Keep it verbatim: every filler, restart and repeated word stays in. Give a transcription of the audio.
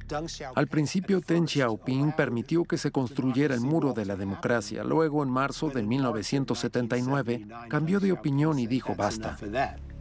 Al principio, Deng Xiaoping permitió que se construyera el muro de la democracia. Luego, en marzo de mil novecientos setenta y nueve, cambió de opinión y dijo basta.